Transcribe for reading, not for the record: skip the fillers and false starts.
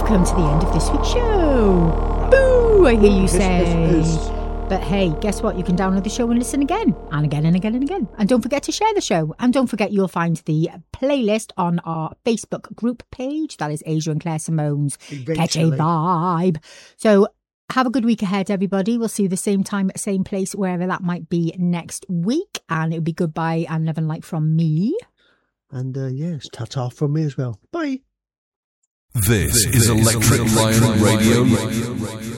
come to the end of this week's show. Boo, I hear you say. But hey, guess what? You can download the show and listen again and again and again and again. And don't forget to share the show. And don't forget you'll find the playlist on our Facebook group page. That is Asia and Claire Simone's Catchy Vibe. So have a good week ahead, everybody. We'll see you the same time, same place, wherever that might be next week. And it'll be goodbye and love and light from me. And yes, ta-ta from me as well. Bye. This is Electric Lion Radio.